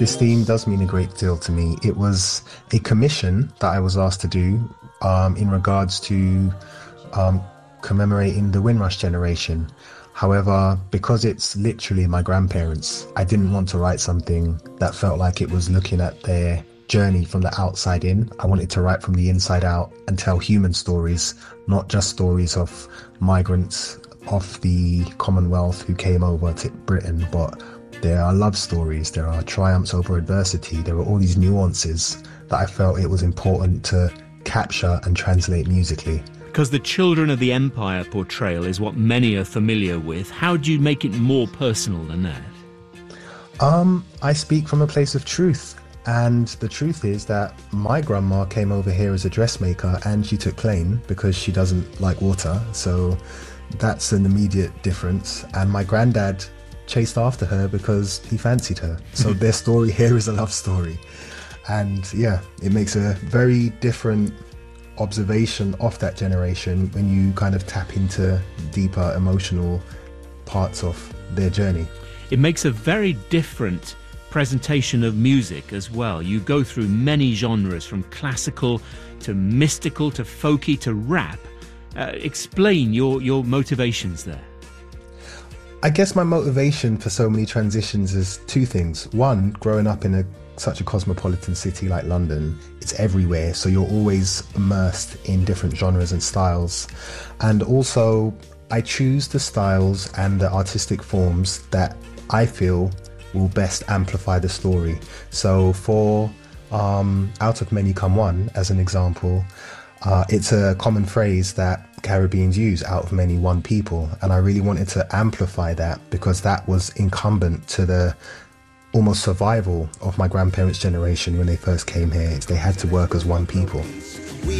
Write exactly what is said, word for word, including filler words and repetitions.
This theme does mean a great deal to me. It was a commission that I was asked to do um, in regards to um, commemorating the Windrush generation. However, because it's literally my grandparents, I didn't want to write something that felt like it was looking at their journey from the outside in. I wanted to write from the inside out and tell human stories, not just stories of migrants of the Commonwealth who came over to Britain, but there are love stories, there are triumphs over adversity, there are all these nuances that I felt it was important to capture and translate musically. Because the Children of the Empire portrayal is what many are familiar with. How do you make it more personal than that? Um, I speak from a place of truth. And the truth is that my grandma came over here as a dressmaker and she took Clane because she doesn't like water. So that's an immediate difference. And my granddad chased after her because he fancied her. So their story here is a love story. And yeah, it makes a very different observation of that generation when you kind of tap into deeper emotional parts of their journey. It makes a very different presentation of music as well. You go through many genres, from classical to mystical to folky to rap. Uh, explain your, your motivations there. I guess my motivation for so many transitions is two things. One, growing up in a such a cosmopolitan city like London, it's everywhere, so you're always immersed in different genres and styles. And also, I choose the styles and the artistic forms that I feel will best amplify the story. So for um, Out of Many Come One, as an example, uh, it's a common phrase that Caribbeans use, out of many, one people. And I really wanted to amplify that because that was incumbent to the almost survival of my grandparents' generation when they first came here. They had to work as one people.